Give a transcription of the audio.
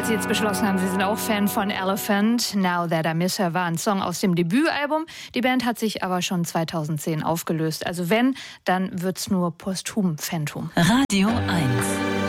Falls Sie jetzt beschlossen haben, Sie sind auch Fan von Elephant, Now That I Miss Her war ein Song aus dem Debütalbum. Die Band hat sich aber schon 2010 aufgelöst. Also wenn, dann wird's nur posthum Phantom. Radio 1